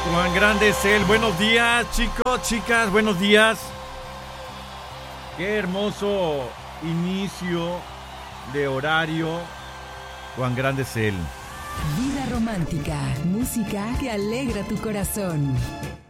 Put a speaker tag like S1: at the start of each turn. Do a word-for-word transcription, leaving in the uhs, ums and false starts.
S1: Cuán grande es Él. Buenos días, chicos, chicas, buenos días. Qué hermoso inicio de horario. Cuán grande es Él.
S2: Vida romántica, música que alegra tu corazón.